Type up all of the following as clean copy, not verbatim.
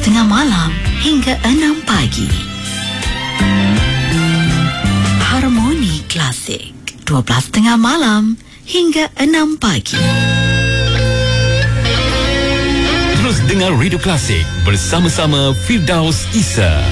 malam hingga 6 pagi. Harmoni Klasik 12.30 malam hingga 6 pagi. Terus dengar Radio Klasik bersama-sama Firdaus Isa.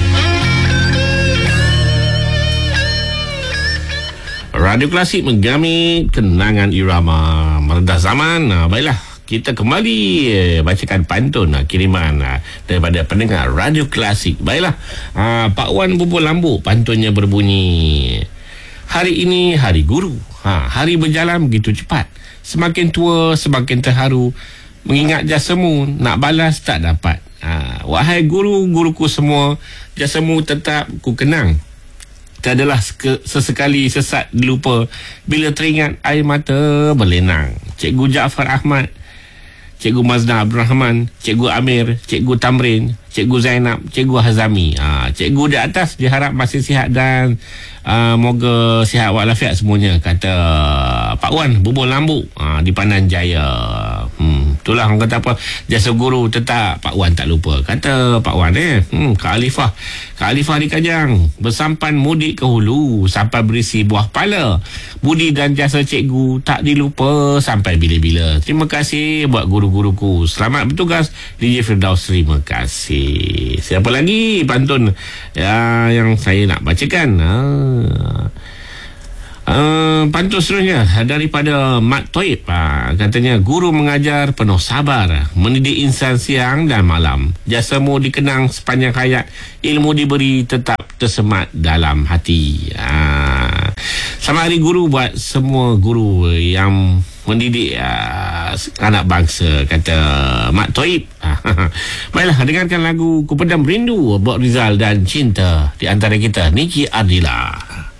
Radio Klasik menggami kenangan irama meredah zaman. Baiklah, kita kembali bacakan pantun kiriman daripada pendengar Radio Klasik. Baiklah, Pak Wan Bubur Lambuk, pantunnya berbunyi: hari ini hari guru. Hari berjalan begitu cepat. Semakin tua semakin terharu, mengingat jasamu, nak balas tak dapat. Wahai guru-guruku semua, jasamu tetap ku kenang. Tiadalah sesekali sesat dilupa bila teringat air mata berlenang. Cikgu Jaafar Ahmad, Cikgu Mazda Abdul Rahman, Cikgu Amir, Cikgu Tamrin, Cikgu Zainab, Cikgu Hazami. Cikgu di atas diharap masih sihat dan moga sihat walafiat semuanya, kata Pak Wan Bubur Lambuk di Pandan Jaya. Itulah orang kata apa, jasa guru tetap Pak Wan tak lupa, kata Pak Wan. Kak Alifah di Kajang, bersampan mudik ke hulu sampai berisi buah pala. Budi dan jasa cikgu tak dilupa sampai bila-bila. Terima kasih buat guru-guruku. Selamat bertugas DJ Firdaus. Terima kasih. Siapa lagi pantun yang saya nak bacakan? Pantun seterusnya daripada Mat Toib. Katanya, guru mengajar penuh sabar, mendidik insan siang dan malam. Jasamu dikenang sepanjang hayat, ilmu diberi tetap tersemat dalam hati. Selamat Hari Guru buat semua guru yang mendidik anak bangsa, kata Mat Toib. Baiklah, dengarkan lagu Ku Pendam Rindu, Bob Rizal dan Cinta di antara kita Niki Ardila.